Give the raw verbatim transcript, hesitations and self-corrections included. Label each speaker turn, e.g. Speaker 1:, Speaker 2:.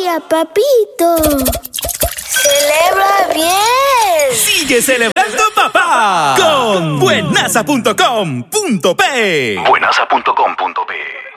Speaker 1: ¡Vaya, papito! ¡Celebra bien!
Speaker 2: ¡Sigue celebrando, papá! Con buenasa punto com punto pe.
Speaker 3: buenasa punto com punto pe